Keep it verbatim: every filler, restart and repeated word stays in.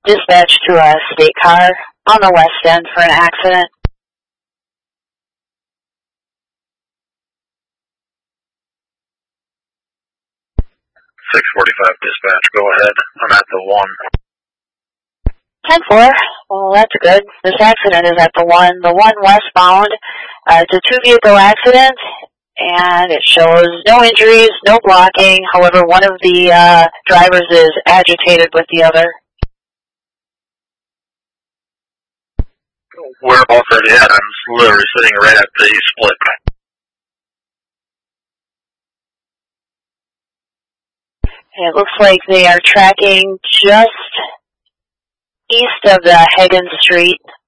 Dispatch to a state car on the west end for an accident. six forty-five dispatch, go ahead. I'm at the one. ten four. Well, that's good. This accident is at the one. The one westbound. Uh, it's a two-vehicle accident, and it shows no injuries, no blocking. However, one of the uh, drivers is agitated with the other. Whereabouts are they at? I'm literally sitting right at the split. It looks like they are tracking just east of the Higgins Street